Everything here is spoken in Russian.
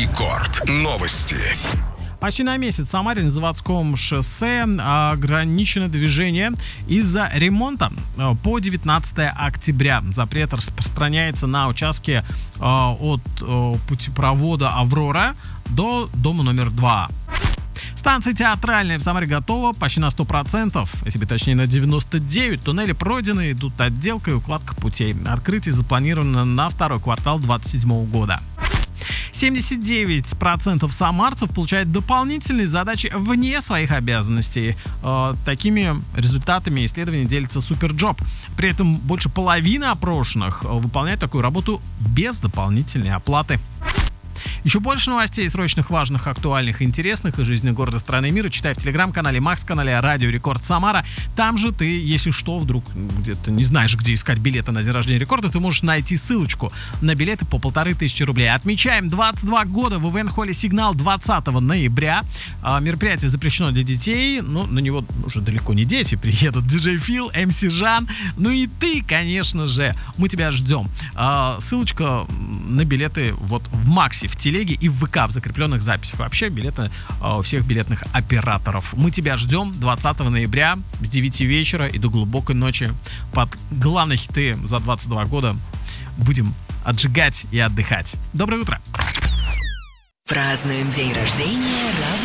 Рекорд. Новости. Почти на месяц в Самаре на заводском шоссе ограничено движение из-за ремонта по 19 октября. Запрет распространяется на участке от путепровода «Аврора» до дома номер 2. Станция Театральная в Самаре готова почти на 100%, если быть точнее на 99%. Туннели пройдены, идут отделка и укладка путей. Открытие запланировано на второй квартал 2027 года. 79% самарцев получают дополнительные задачи вне своих обязанностей. Такими результатами исследования делится Суперджоп. При этом больше половины опрошенных выполняют такую работу без дополнительной оплаты. Еще больше новостей, срочных, важных, актуальных, интересных из жизни города, страны и мира читай в телеграм-канале Макс, канале Радио Рекорд Самара. Там же ты, если что, вдруг где-то не знаешь, где искать билеты на день рождения рекорда, ты можешь найти ссылочку на билеты по 1500 рублей. Отмечаем 22 года в ивент-холле «Сигнал» 20 ноября. Мероприятие запрещено для детей, но на него уже далеко не дети. Приедут диджей Фил, МС Жан, ну и ты, конечно же. Мы тебя ждем. Ссылочка на билеты вот в Максе, в телеге и в ВК в закрепленных записях. Вообще билеты у всех билетных операторов. Мы тебя ждем 20 ноября с 9 вечера и до глубокой ночи. Под главные хиты за 22 года будем отжигать и отдыхать. Доброе утро! Празднуем день рождения